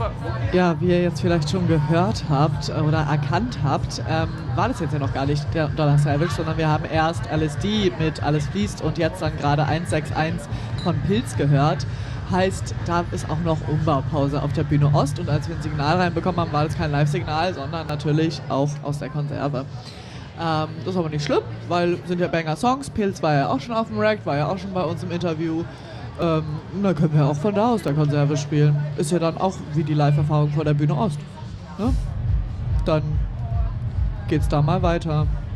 Ja, wie ihr jetzt vielleicht schon gehört habt oder erkannt habt, war das jetzt ja noch gar nicht der Donner Savage, sondern wir haben erst LSD mit Alles fließt und jetzt dann gerade 161 von Pilz gehört. Heißt, da ist auch noch Umbaupause auf der Bühne Ost und als wir ein Signal reinbekommen haben, war das kein Live-Signal, sondern natürlich auch aus der Konserve. Das ist aber nicht schlimm, weil sind ja Banger-Songs. Pilz war ja auch schon auf dem Rack, war ja auch schon bei uns im Interview. Dann können wir auch von da aus der Konserve spielen. Ist ja dann auch wie die Live-Erfahrung vor der Bühne Ost. Ne? Dann geht's da mal weiter.